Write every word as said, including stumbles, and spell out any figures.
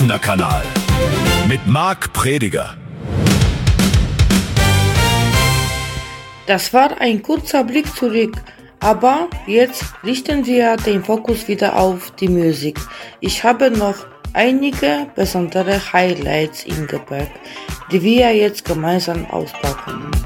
offener Kanal mit Marc Prediger. Das war ein kurzer Blick zurück, aber jetzt richten wir den Fokus wieder auf die Musik. Ich habe noch einige besondere Highlights im Gepäck, die wir jetzt gemeinsam auspacken.